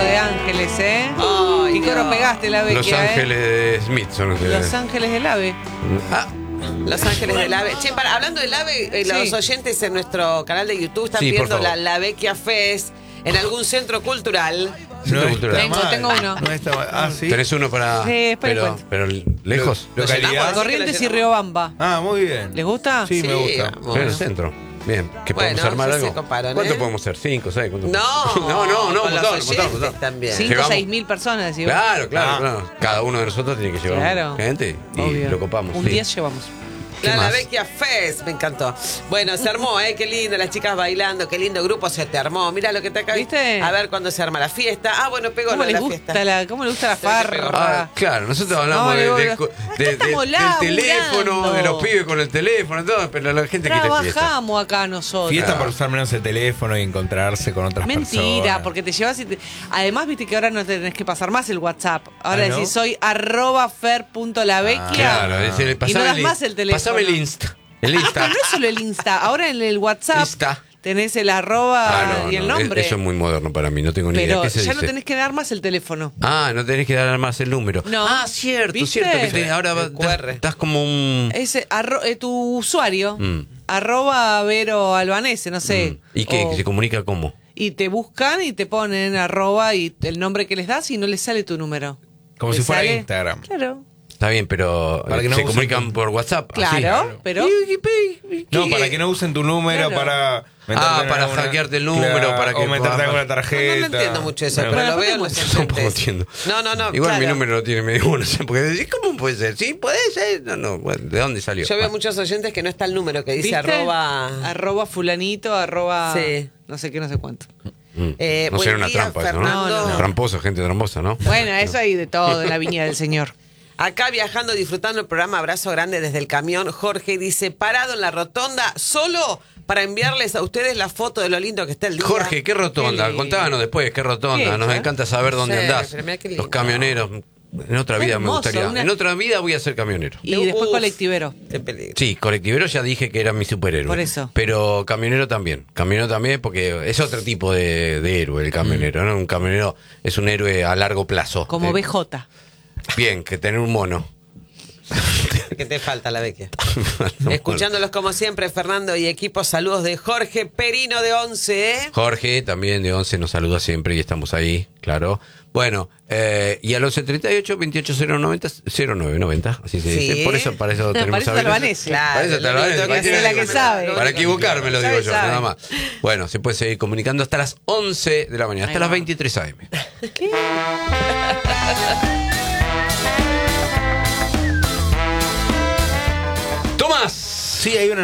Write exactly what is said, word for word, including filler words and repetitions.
de Ángeles, ¿eh? Ay, ¿Qué coro no. pegaste, la Vecchia? Los Ángeles de Smith son ustedes. Los Ángeles del Ave. Ah, Los Ángeles del Ave. Che, para, hablando del Ave, eh, los Sí. oyentes en nuestro canal de YouTube están Sí, por viendo la, favor. la Vecchia Fest en algún centro cultural. Centro No cultural. Tengo, está tengo mal. uno. No está mal. Ah, sí. Tenés uno para. Sí, espera, pero, cuento. pero lejos. Lo- localidad. llenamos. Corrientes y llenamos. Riobamba. Ah, muy bien. ¿Les gusta? Sí, me Sí, gusta. vamos. En el centro. Bien. ¿Que Bueno, podemos armar sí algo? se coparon, ¿Cuánto ¿eh? podemos hacer? ¿Cinco, seis? ¿Cuánto? No, no, no, no. con Un los montón, un montón, un oyentes montón. también. Cinco o Llegamos. seis mil personas, decimos. Claro, claro, Ah. claro. Cada uno de nosotros tiene que llevar Claro. gente y Obvio. lo copamos. Un sí. diez llevamos. ¿Qué La, la más? Vecchia Fest, me encantó. Bueno, se armó, ¿eh? Qué lindo, las chicas bailando, qué lindo grupo se te armó. Mira lo que te acá. ¿Viste? A ver cuándo se arma la fiesta. Ah, bueno, pegó ¿Cómo lo de les la gusta fiesta. la, cómo les gusta la Sí, que pegó. farra? Ah, claro, nosotros hablamos No, de, no, de- no. de- Acá de- estamos del laburando. teléfono, de los pibes con el teléfono, y todo, pero la gente quiere fiesta. Trabajamos acá nosotros. Fiesta por usar menos el teléfono y encontrarse con otras Mentira, personas. porque te llevas y te... Además, viste que ahora no te tenés que pasar más el WhatsApp. Ahora Ah, ¿no? decís, soy arroba fer.lavecchia. Claro, decirle, Y no pasame das el, más el teléfono. pasame el Insta. El Ah, Insta. pero no es solo el Insta. Ahora en el WhatsApp Insta. tenés el arroba Ah, no, y el no, nombre. Eso es muy moderno para mí, no tengo ni idea. Pero ¿Qué se ya dice? no tenés que dar más el teléfono. Ah, no tenés que dar más el número. No. Ah, cierto, ¿Viste? cierto. Que te- ahora El va- cu estás, erre. estás como un... Ese arro- eh, tu usuario, Mm. arroba Vero Albanese, no sé. ¿Y qué? O- ¿Que se comunica cómo? y te buscan y te ponen arroba y el nombre que les das y no les sale tu número. Como Les si fuera sale- Instagram. Claro. Está bien, pero Para que no se usen comunican tu- por WhatsApp. Claro, así. claro. pero... No, para que no usen tu número Claro. para... meterte Ah, en para alguna- hackearte el número, para que o meterte puedas- alguna No, tarjeta. no, no entiendo mucho eso, Bueno, pero lo Bueno, veo en los aparte Tampoco oyentes. entiendo. No, no, no. Igual mi claro. número lo tiene medio, no sé, porque decís, ¿cómo puede ser? Sí, puede ser. No, no, bueno, ¿de dónde salió? Yo veo Ah. muchos oyentes que no está el número, que dice ¿Viste? arroba. Arroba fulanito, arroba... Sí. No sé qué, no sé cuánto. Mm. Eh, no buen será una día, trampa eso, ¿no? Fernando. No, no, no. Tramposo, gente tramposa, ¿no? Bueno, eso hay de todo en la viña del señor. Acá viajando, disfrutando el programa, abrazo grande desde el camión. Jorge dice, parado en la rotonda, solo para enviarles a ustedes la foto de lo lindo que está el día. Jorge, ¿qué rotonda? Qué lindo. Contábanos después, ¿qué rotonda? ¿Qué, Nos eh? encanta saber dónde Sí, andás. pero mirá qué lindo. Los camioneros. En otra Qué vida me hermoso, gustaría. una- En otra vida voy a ser camionero. Y después Uf, colectivero. Qué peligro. Sí, colectivero ya dije que era mi superhéroe. Por eso. Pero camionero también. Camionero también porque es otro tipo de, de héroe el camionero, ¿no? Un camionero es un héroe a largo plazo. Como Eh, B J. Bien, que tener un mono. ¿Qué te falta, la Vecchia? Escuchándolos como siempre, Fernando y equipo, saludos de Jorge Perino de Once, ¿eh? Jorge también de Once nos saluda siempre y estamos ahí, claro. Bueno, eh, y al once treinta y ocho, veintiocho cero noventa, cero nueve noventa, así se Sí. dice. Por eso, para eso tenemos Parece a Belén. Albanese. Claro, Para eso lo Albanese, único que cualquiera es la que sabe. Para equivocarme lo digo Sabe, yo, sabe. nada más. Bueno, se puede seguir comunicando hasta las once de la mañana, hasta Ahí las va. veintitrés a eme. ¿Qué? Tomás. Sí, hay una